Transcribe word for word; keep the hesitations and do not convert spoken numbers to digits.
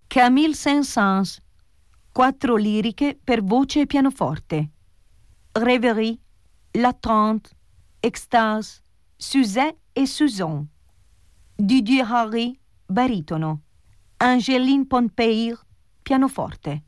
Camille Saint-Saëns, quattro liriche per voce e pianoforte. Rêverie, L'attente, Extase, Suzette e Suzon. Didier Harry, baritono. Angéline Pompéir, pianoforte.